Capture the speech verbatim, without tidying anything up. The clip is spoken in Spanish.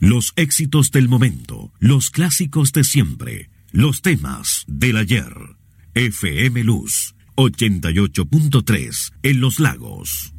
Los éxitos del momento, los clásicos de siempre, los temas del ayer. F M Luz, ochenta y ocho punto tres en Los Lagos.